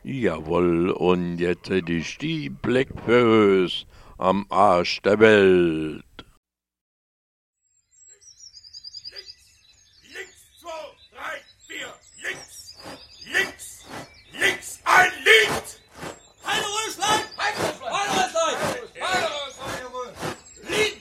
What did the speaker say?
Jawohl, und jetzt hätt ich die Blackfurs am Arsch der Welt. Links, 2, 3, 4.